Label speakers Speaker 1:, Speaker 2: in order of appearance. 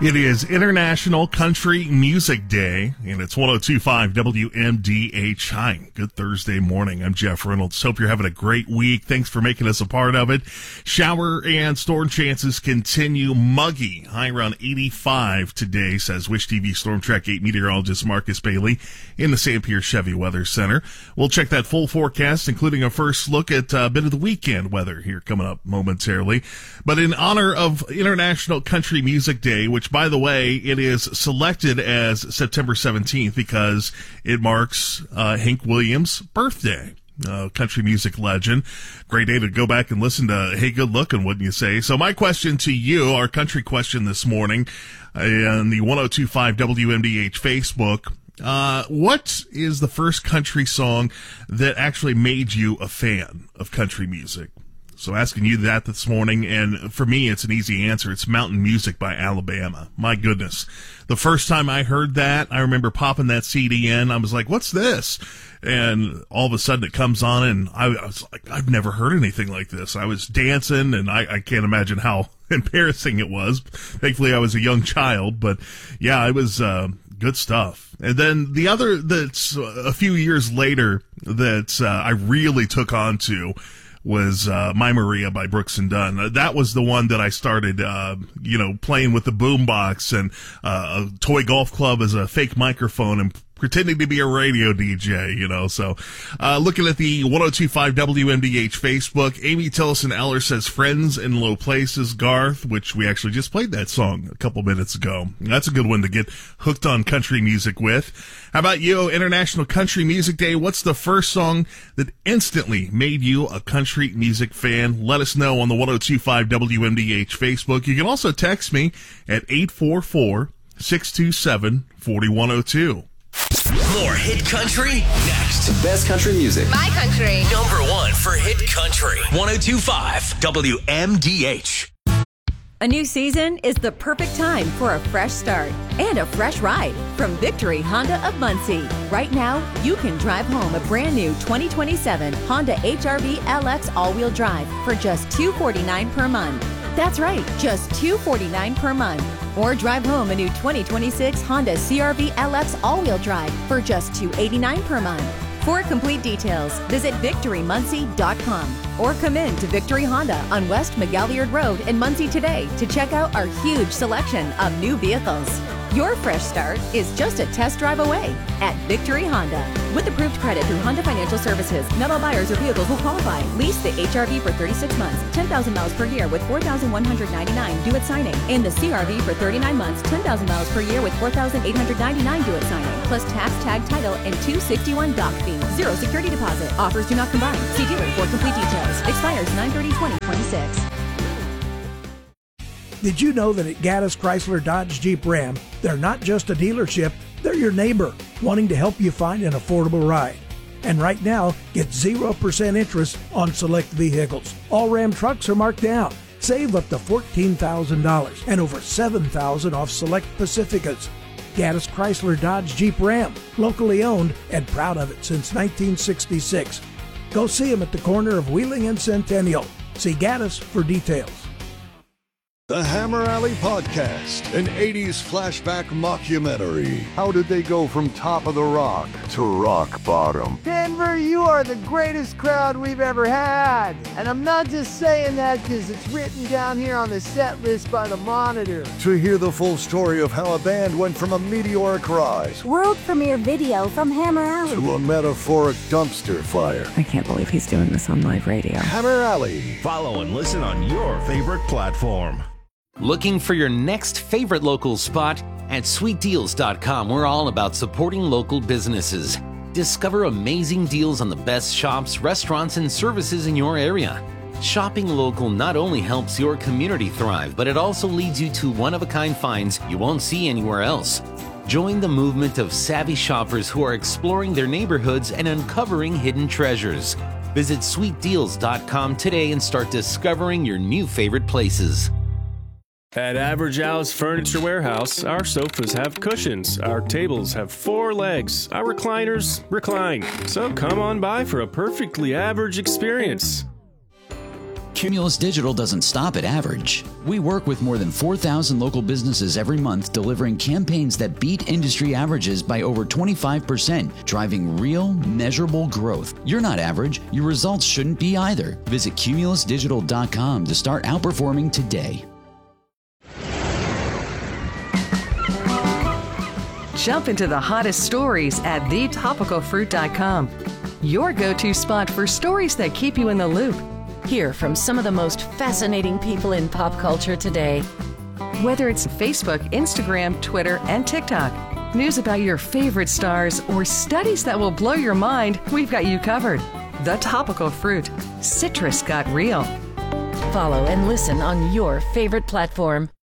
Speaker 1: It is International Country Music Day, and it's 102.5 WMDH. Hi, good Thursday morning. I'm Jeff Reynolds. Hope you're having a great week. Thanks for making us a part of it. Shower and storm chances continue. Muggy, high around 85 today, says Wish TV Storm Track 8 meteorologist Marcus Bailey in the St. Pierre Chevy Weather Center. We'll check that full forecast, including a first look at a bit of the weekend weather here coming up momentarily. But in honor of International Country Music Day, which, by the way, it is selected as September 17th because it marks Hank Williams' birthday. Country music legend. Great day to go back and listen to Hey Good Lookin', wouldn't you say? So my question to you, our country question this morning, on the 102.5 WMDH Facebook, what is the first country song that actually made you a fan of country music? So asking you that this morning, and for me, it's an easy answer. It's Mountain Music by Alabama. My goodness. The first time I heard that, I remember popping that CD in. I was like, what's this? And all of a sudden it comes on, and I was like, I've never heard anything like this. I was dancing, and I can't imagine how embarrassing it was. Thankfully, I was a young child, but yeah, it was good stuff. And then the other that's a few years later that I really took on to was My Maria by Brooks and Dunn. That was the one that I started, playing with the boombox and a toy golf club as a fake microphone and pretending to be a radio DJ, So looking at the 102.5 WMDH Facebook, Amy Tillison Eller says Friends in Low Places, Garth, which we actually just played that song a couple minutes ago. That's a good one to get hooked on country music with. How about you? International Country Music Day. What's the first song that instantly made you a country music fan? Let us know on the 102.5 WMDH Facebook. You can also text me at 844-627-4102.
Speaker 2: More hit country next.
Speaker 3: The best country music.
Speaker 4: My country.
Speaker 2: Number one for hit country. 102.5 WMDH.
Speaker 5: A new season is the perfect time for a fresh start and a fresh ride from Victory Honda of Muncie. Right now, you can drive home a brand new 2027 Honda HR-V LX all-wheel drive for just $249 per month. That's right, just $249 per month. Or drive home a new 2026 Honda CR-V LX all-wheel drive for just $289 per month. For complete details, visit VictoryMuncie.com or come in to Victory Honda on West McGalliard Road in Muncie today to check out our huge selection of new vehicles. Your fresh start is just a test drive away at Victory Honda. With approved credit through Honda Financial Services, not all buyers or vehicles will qualify. Lease the HR-V for 36 months, 10,000 miles per year with $4,199 due at signing. And the CR-V for 39 months, 10,000 miles per year with $4,899 due at signing. Plus tax, tag, title, and $261 dock fee. Zero security deposit. Offers do not combine. See dealer for complete details. Expires 9/30/2026.
Speaker 6: Did you know that at Gaddis Chrysler Dodge Jeep Ram, they're not just a dealership, they're your neighbor, wanting to help you find an affordable ride. And right now, get 0% interest on select vehicles. All Ram trucks are marked down. Save up to $14,000 and over $7,000 off select Pacificas. Gaddis Chrysler Dodge Jeep Ram, locally owned and proud of it since 1966. Go see them at the corner of Wheeling and Centennial. See Gaddis for details.
Speaker 7: The Hammer Alley Podcast, an 80s flashback mockumentary. How did they go from top of the rock to rock bottom?
Speaker 8: Denver, you are the greatest crowd we've ever had. And I'm not just saying that because it's written down here on the set list by the Monitor.
Speaker 7: To hear the full story of how a band went from a meteoric rise,
Speaker 9: world premiere video from Hammer Alley,
Speaker 7: to a metaphoric dumpster fire.
Speaker 10: I can't believe he's doing this on live radio.
Speaker 7: Hammer Alley.
Speaker 11: Follow and listen on your favorite platform.
Speaker 12: Looking for your next favorite local spot? At SweetDeals.com, we're all about supporting local businesses. Discover amazing deals on the best shops, restaurants, and services in your area. Shopping local not only helps your community thrive, but it also leads you to one-of-a-kind finds you won't see anywhere else. Join the movement of savvy shoppers who are exploring their neighborhoods and uncovering hidden treasures. Visit SweetDeals.com today and start discovering your new favorite places.
Speaker 13: At Average Al's Furniture Warehouse, our sofas have cushions, our tables have 4 legs, our recliners recline. So come on by for a perfectly average experience.
Speaker 3: Cumulus Digital doesn't stop at average. We work with more than 4,000 local businesses every month, delivering campaigns that beat industry averages by over 25%, driving real, measurable growth. You're not average. Your results shouldn't be either. Visit cumulusdigital.com to start outperforming today.
Speaker 4: Jump into the hottest stories at thetopicalfruit.com. Your go-to spot for stories that keep you in the loop.
Speaker 14: Hear from some of the most fascinating people in pop culture today.
Speaker 4: Whether it's Facebook, Instagram, Twitter, and TikTok, news about your favorite stars, or studies that will blow your mind, we've got you covered. The Topical Fruit. Citrus got real.
Speaker 14: Follow and listen on your favorite platform.